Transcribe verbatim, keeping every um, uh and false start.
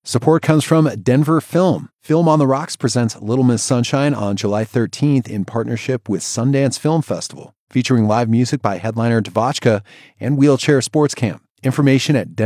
Support comes from Denver Film. Film on the Rocks presents Little Miss Sunshine on July thirteenth in partnership with Sundance Film Festival, featuring live music by headliner Devotchka and Wheelchair Sports Camp. Information at